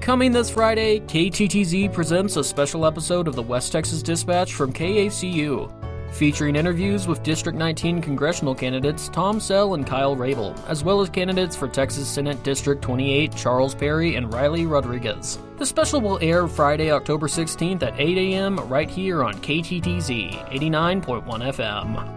Coming this Friday, KTTZ presents a special episode of the West Texas Dispatch from KACU, featuring interviews with District 19 congressional candidates Tom Sell and Kyle Rabel, as well as candidates for Texas Senate District 28 Charles Perry and Riley Rodriguez. The special will air Friday, October 16th at 8 a.m. right here on KTTZ 89.1 FM.